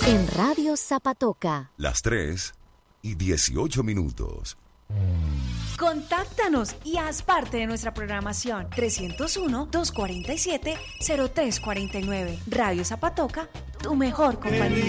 En Radio Zapatoca. Las 3:18. Contáctanos y haz parte de nuestra programación. 301-247-0349. Radio Zapatoca, tu mejor compañía.